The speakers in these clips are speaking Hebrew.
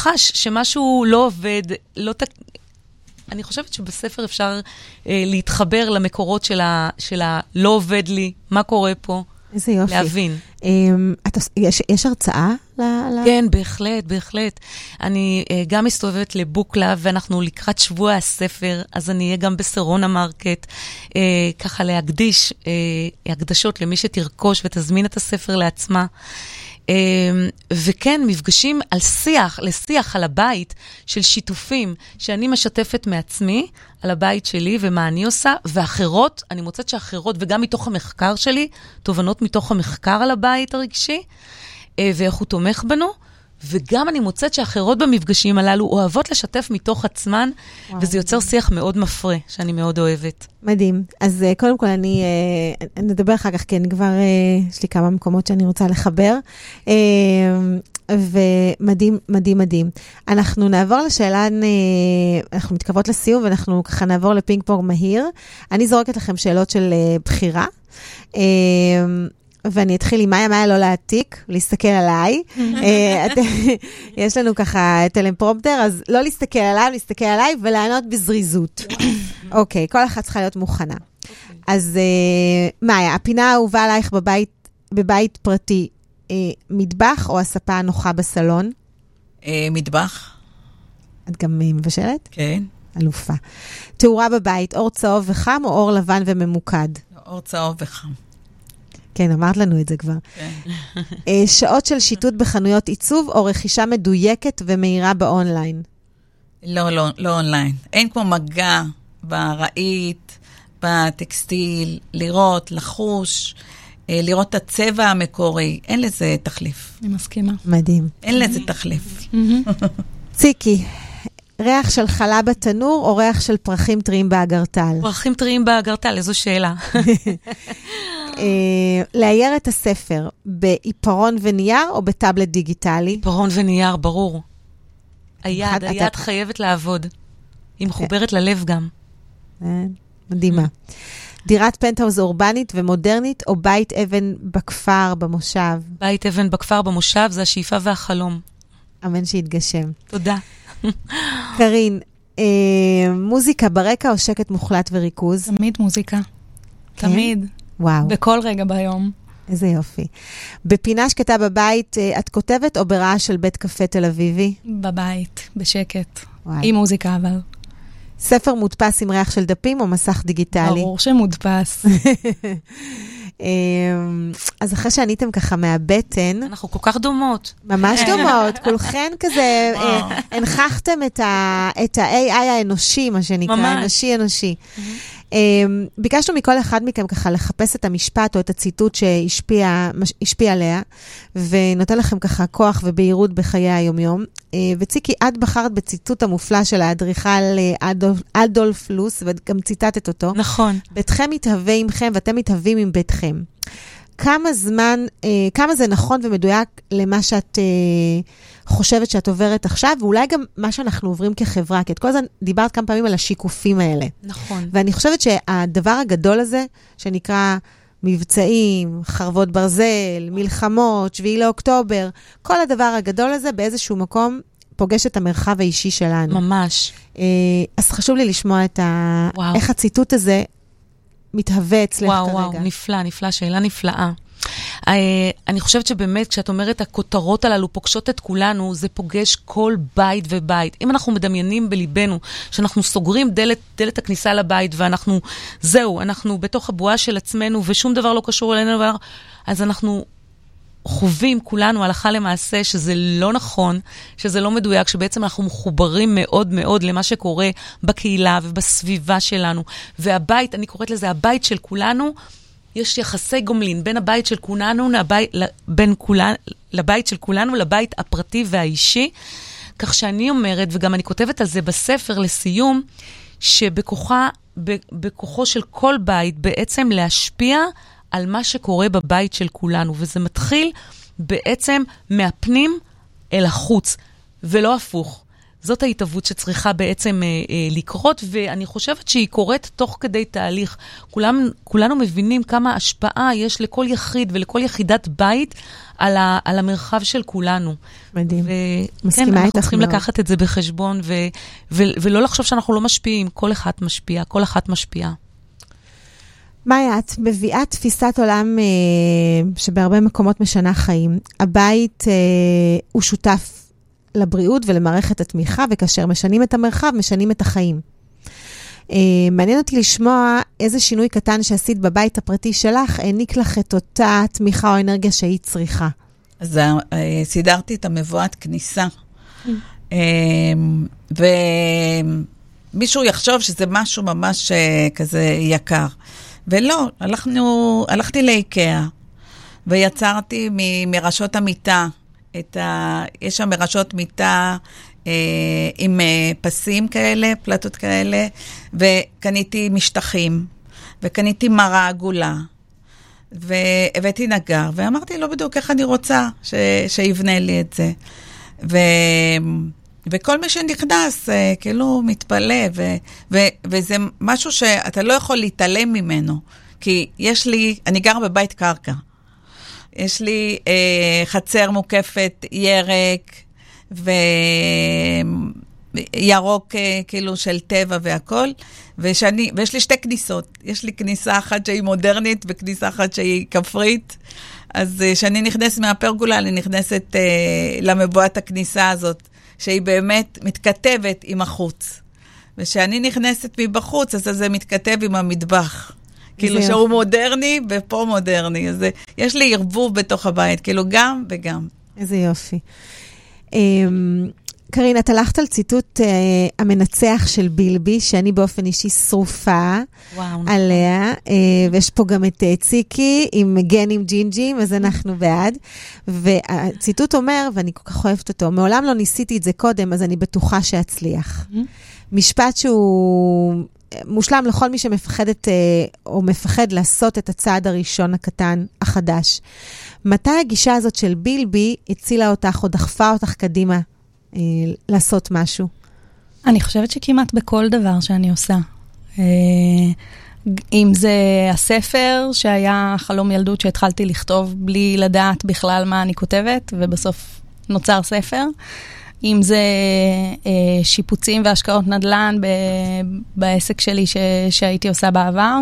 חש שמשהו לא עובד, אני חושבת שבספר אפשר להתחבר למקורות של לא עובד לי, מה קורה פה. איזה יופי. להבין. יש הרצאה? כן, בהחלט, בהחלט. אני גם מסתובבת לבוקלאב, ואנחנו לקראת שבוע הספר, אז אני אהיה גם בסרונה מרקט, ככה להקדיש הקדשות למי שתרכוש ותזמין את הספר לעצמה. וכן, מפגשים על לשיח על הבית של שיתופים שאני משתפת מעצמי, על הבית שלי ומה אני עושה, ואחרות, אני מוצאת שאחרות, וגם מתוך המחקר שלי, תובנות מתוך המחקר על הבית הרגשי, ואיך הוא תומך בנו, וגם אני מוצאת שאחרות במפגשים הללו אוהבות לשתף מתוך עצמן, וזה יוצר שיח מאוד מפרה, שאני מאוד אוהבת. מדהים. אז קודם כל אני נדבר אחר כך, כי אני כבר, יש לי כמה מקומות שאני רוצה לחבר, ומדהים, מדהים, מדהים. אנחנו נעבור לשאלה, אנחנו מתקרבות לסיום, ואנחנו ככה נעבור לפינג פונג מהיר. אני זורקת לכם שאלות של בחירה, ואני אתחיל עם מאיה לא להעתיק, להסתכל עליי. יש לנו ככה טלפרומפטר, אז לא להסתכל עליו, להסתכל עליי, ולענות בזריזות. אוקיי, כל אחת צריכה להיות מוכנה. אז מאיה, הפינה האהובה עלייך בבית פרטי, מטבח או הספה הנוחה בסלון? מטבח. את גם מבשלת? כן. אלופה. תאורה בבית, אור צהוב וחם או אור לבן וממוקד? אור צהוב וחם. כן, אמרת לנו את זה כבר. כן. שעות של שיטוט בחנויות עיצוב או רכישה מדויקת ומהירה באונליין? לא אונליין. אין כמו מגע ברעית, בטקסטיל, לראות, לחוש, לראות את הצבע המקורי. אין לזה תחליף. אני מסכימה. מדהים. אין לזה תחליף. ציקי, ריח של חלה בתנור או ריח של פרחים טריים באגרטל? פרחים טריים באגרטל, איזו שאלה. לאייר את הספר בעיפרון ונייר או בטאבלט דיגיטלי? עיפרון ונייר, ברור. היד חייבת לעבוד. היא מחוברת ללב גם. מדהימה. דירת פנטהאוז אורבנית ומודרנית או בית אבן בכפר במושב? בית אבן בכפר במושב זה השאיפה והחלום. אמן שיתגשם. תודה. קרין, מוזיקה ברקע או שקט מוחלט וריכוז? תמיד מוזיקה. תמיד. וואו. בכל רגע ביום. איזה יופי. בפינה שקטה בבית, את כותבת או ברעש של בית קפה תל אביבי? בבית, בשקט. וואי. עם מוזיקה אבל. ספר מודפס עם ריח של דפים או מסך דיגיטלי? ברור שמודפס. אז אחרי שעניתם ככה מהבטן, אנחנו כל כך דומות. ממש דומות, כולכן כזה, הנחכתם את ה-AI האנושי, מה שנקרא, אנושי. ביקשנו מכל אחד מכם ככה לחפש את המשפט או את הציטוט שהשפיע עליה, ונותן לכם ככה כוח ובהירות בחיי היומיום. וציקי, את בחרת בציטוט המופלא של האדריכל אדולף לוס, וגם ציטטת אותו. נכון. ביתכם מתהווה עמכם ואתם מתהווים עם ביתכם. כמה זה נכון ומדויק למה שאת חושבת שאת עוברת עכשיו, ואולי גם מה שאנחנו עוברים כחברה, כי את כל הזמן דיברת כמה פעמים על השיקופים האלה. נכון. ואני חושבת שהדבר הגדול הזה, שנקרא מבצעים, חרבות ברזל, מלחמות, 7 לאוקטובר, כל הדבר הגדול הזה באיזשהו מקום פוגש את המרחב האישי שלנו. ממש. אז חשוב לי לשמוע איך הציטוט הזה מתהווה אצלך כרגע. וואו, נפלא, שאלה נפלאה. אני חושבת שבאמת, כשאת אומרת, הכותרות הללו פוגשות את כולנו, זה פוגש כל בית ובית. אם אנחנו מדמיינים בליבנו, שאנחנו סוגרים דלת הכניסה לבית, ואנחנו, אנחנו בתוך הבועה של עצמנו, ושום דבר לא קשור אלינו, אז אנחנו חווים כולנו הלכה למעשה, שזה לא נכון, שזה לא מדויק, שבעצם אנחנו מחוברים מאוד מאוד למה שקורה בקהילה ובסביבה שלנו. והבית, אני קוראת לזה, הבית של כולנו, יש יחסי גומלין בין הבית של כולנו, לבית של כולנו, לבית הפרטי והאישי. כך שאני אומרת, וגם אני כותבת על זה בספר לסיום, שבכוחו של כל בית בעצם להשפיע על מה שקורה בבית של כולנו. וזה מתחיל בעצם מהפנים אל החוץ, ולא הפוך. זאת ההתאבות שצריכה בעצם לקרות, ואני חושבת שהיא קורית תוך כדי תהליך. כולנו מבינים כמה השפעה יש לכל יחיד ולכל יחידת בית על המרחב של כולנו. מדהים. מסכימה איתך. אנחנו צריכים לקחת את זה בחשבון, ולא לחשוב שאנחנו לא משפיעים. כל אחת משפיעה, כל אחת משפיעה. מאיה, את מביאה תפיסת עולם שבהרבה מקומות משנה חיים. הבית הוא שותף לבריאות ולמערכת התמיכה, וכאשר משנים את המרחב, משנים את החיים. מעניין אותי לשמוע איזה שינוי קטן שעשית בבית הפרטי שלך, העניק לך את אותה תמיכה או אנרגיה שהיא צריכה. אז סידרתי את המבואת כניסה. ומישהו יחשוב שזה משהו ממש כזה יקר. ולא, הלכתי לאיקאה, ויצרתי מראשות המיטה, יש שם מראשות מיטה עם פסים כאלה, פלטות כאלה, וקניתי משטחים, וקניתי מרה עגולה, והבאתי נגר, ואמרתי לו בדיוק איך אני רוצה שיבנה לי את זה. וכל מי שנכנס, כאילו מתפלא, וזה משהו שאתה לא יכול להתעלם ממנו, כי יש לי, אני גר בבית קרקע, יש לי חצר מוקפת ירק, וירוק כאילו של טבע והכל, ויש לי שתי כניסות, יש לי כניסה אחת שהיא מודרנית, וכניסה אחת שהיא כפרית, אז כשאני נכנסת מהפרגולה, אני נכנסת למבואת הכניסה הזאת, שהיא באמת מתכתבת עם החוץ. וכשאני נכנסת מבחוץ, אז זה מתכתב עם המטבח. כאילו שהוא מודרני ופה מודרני. אז יש לי ערבוב בתוך הבית, כאילו גם וגם. איזה יופי. קרין, את הלכת על ציטוט המנצח של בילבי, שאני באופן אישי שרופה עליה, ויש פה גם את ציקי עם גנים ג'ינג'ים, אז אנחנו בעד. והציטוט אומר, ואני כל כך אוהבת אותו, מעולם לא ניסיתי את זה קודם, אז אני בטוחה שאצליח. משפט שהוא מושלם לכל מי שמפחדת או מפחד לעשות את הצעד הראשון הקטן, החדש. מתי הגישה הזאת של בילבי הצילה אותך או דחפה אותך קדימה לעשות משהו? אני חושבת שכמעט בכל דבר שאני עושה. אם זה הספר שהיה חלום ילדות שהתחלתי לכתוב בלי לדעת בכלל מה אני כותבת, ובסוף נוצר ספר. אם זה שיפוצים והשקעות נדל"ן בעסק שלי שהייתי עושה בעבר.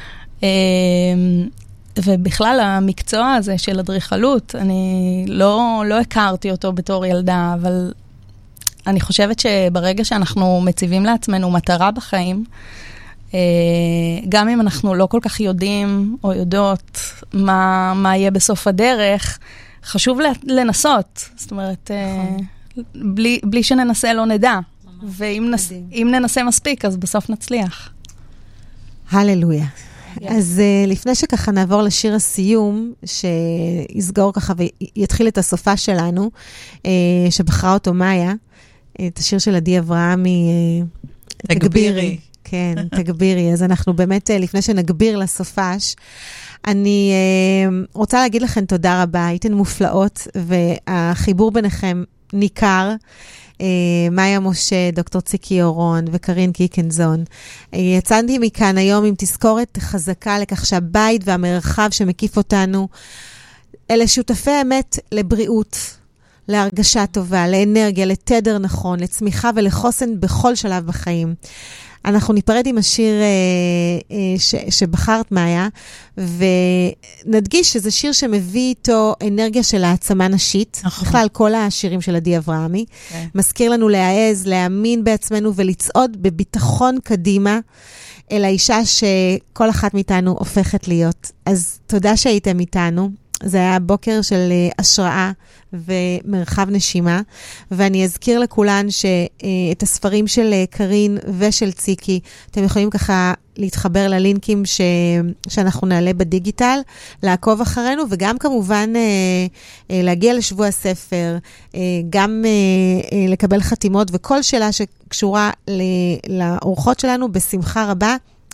ובכלל המקצוע הזה של אדריכלות, אני לא הכרתי אותו בתור ילדה, אבל אני חושבת שברגע שאנחנו מציבים לעצמנו מטרה בחיים, גם אם אנחנו לא כל כך יודעים או יודעות מה יהיה בסוף הדרך, חשוב לנסות. זאת אומרת, בלי שננסה לא נדע. ואם ננסה מספיק, אז בסוף נצליח. הללויה. אז לפני שככה נעבור לשיר הסיום, שיסגור ככה ויתחיל את הסופה שלנו, שבחרה אותו מאיה, את השיר של עדי אברהמי, תגבירי. כן, תגבירי. אז אנחנו באמת, לפני שנגביר לסופש, אני רוצה להגיד לכם תודה רבה, הייתן מופלאות, והחיבור ביניכם ניכר, מאיה משה, דוקטור ציקי אורון וקרין קיקנזון. יצאתי מכאן היום עם תזכורת חזקה לכך שהבית והמרחב שמקיף אותנו, אלה שותפי אמת לבריאות, להרגשה טובה, לאנרגיה, לתדר נכון, לצמיחה ולחוסן בכל שלב בחיים. אנחנו ניפרד עם השיר שבחרת מאיה, ונדגיש שזה שיר שמביא איתו אנרגיה של העצמה נשית, בכלל כל השירים של עדי אברהמי, מזכיר לנו להעז, להאמין בעצמנו ולצעוד בביטחון קדימה, אל האישה שכל אחת מאיתנו הופכת להיות. אז תודה שהייתם איתנו. זה היה בוקר של השראה ומרחב נשימה, ואני אזכיר לכולן שאת הספרים של קרין ושל ציקי, אתם יכולים ככה להתחבר ללינקים שאנחנו נעלה בדיגיטל, לעקוב אחרינו, וגם כמובן להגיע לשבוע הספר, גם לקבל חתימות, וכל שאלה שקשורה לאורחות שלנו, בשמחה רבה,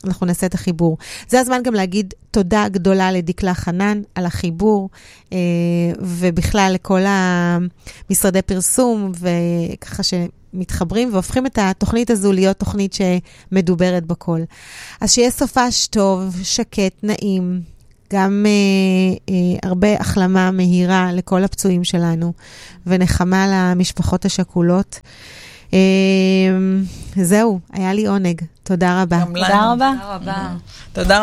אנחנו נעשה את החיבור. זה הזמן גם להגיד תודה גדולה לדקלה חנן על החיבור, ובכלל לכל המשרדי פרסום, וככה שמתחברים והופכים את התוכנית הזו להיות תוכנית שמדוברת בכל. אז שיהיה סופש טוב, שקט, נעים, גם הרבה החלמה מהירה לכל הפצועים שלנו, ונחמה למשפחות השכולות. זהו, היה לי עונג. תודה רבה. תודה רבה. תודה רבה. תודה רבה.